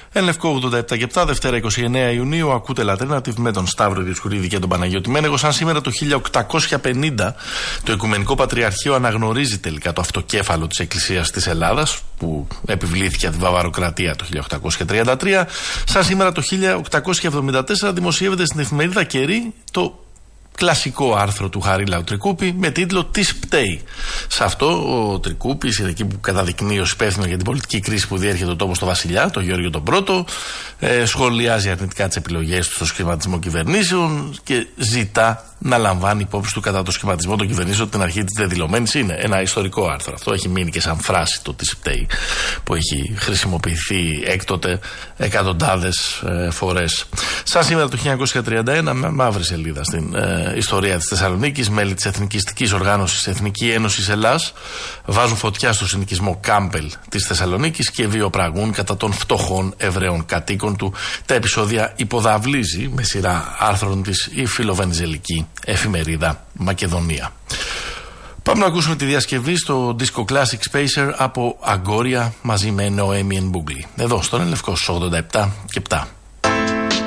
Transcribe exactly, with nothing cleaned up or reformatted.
Εν Λευκό ογδόντα επτά και επτά, Δευτέρα είκοσι εννέα Ιουνίου, ακούτε Alternative με τον Σταύρο Διοσκουρίδη και τον Παναγιώτη Μένεγο. Σαν σήμερα το χίλια οκτακόσια πενήντα το Οικουμενικό Πατριαρχείο αναγνωρίζει τελικά το αυτοκέφαλο της Εκκλησίας της Ελλάδας, που επιβλήθηκε από τη Βαβαροκρατία το χίλια οκτακόσια τριάντα τρία. Σαν σήμερα το χίλια οκτακόσια εβδομήντα τέσσερα δημοσιεύεται στην εφημερίδα Καιρή το κλασικό άρθρο του Χαρίλαου Τρικούπη με τίτλο «Τι πταίει». Σε αυτό ο Τρικούπης είναι εκεί που καταδεικνύει ως υπεύθυνο για την πολιτική κρίση που διέρχεται ο τόπος στο Βασιλιά, τον Γεώργιο τον Πρώτο, ε, σχολιάζει αρνητικά τις επιλογές του στο σχηματισμό κυβερνήσεων και ζητά να λαμβάνει υπόψη του κατά το σχηματισμό των κυβερνήσεων την αρχή της δεδηλωμένης. Είναι ένα ιστορικό άρθρο. Αυτό έχει μείνει και σαν φράση το «Τι πταίει», που έχει χρησιμοποιηθεί έκτοτε εκατοντάδες ε, φορές. Σαν σήμερα το χίλια εννιακόσια τριάντα ένα, με μαύρη σελίδα στην ε, ιστορία της Θεσσαλονίκης, μέλη της Εθνικιστικής Οργάνωσης Εθνική Ένωση Ελλάς βάζουν φωτιά στο συνοικισμό Κάμπελ της Θεσσαλονίκης και βιοπραγούν κατά των φτωχών Εβραίων κατοίκων του. Τα επεισόδια υποδαβλίζει με σειρά άρθρων της η φιλοβενιζελική εφημερίδα Μακεδονία. Πάμε να ακούσουμε τη διασκευή στο Disco Classic Spacer από Αγκόρια μαζί με Noemi and Boogli. Εδώ στον Λευκό ογδόντα επτά και επτά.